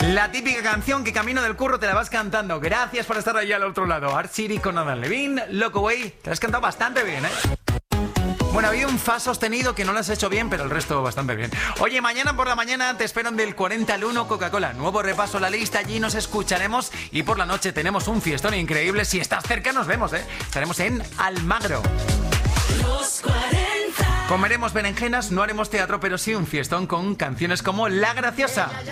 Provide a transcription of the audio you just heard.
La típica canción que camino del curro te la vas cantando. Gracias por estar ahí al otro lado. Art City con Adam Levine, Loco Way. Te la has cantado bastante bien, ¿eh? Bueno, había un fa sostenido que no lo has hecho bien, pero el resto bastante bien. Oye, mañana por la mañana te espero en del 40 al 1 Coca-Cola. Nuevo repaso a la lista, allí nos escucharemos. Y por la noche tenemos un fiestón increíble. Si estás cerca nos vemos, ¿eh? Estaremos en Almagro. Los 40. Comeremos berenjenas, no haremos teatro, pero sí un fiestón con canciones como La Graciosa.